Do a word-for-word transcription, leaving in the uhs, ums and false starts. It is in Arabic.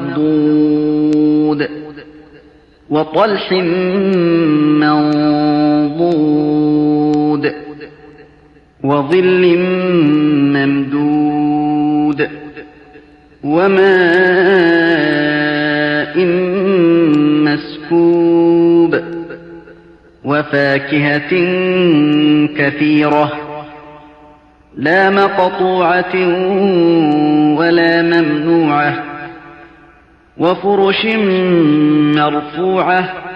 مخضود وطلح منضود وظل ممدود وماء مسكوب وفاكهة كثيرة لا مقطوعة ولا ممنوعة وفرش مرفوعة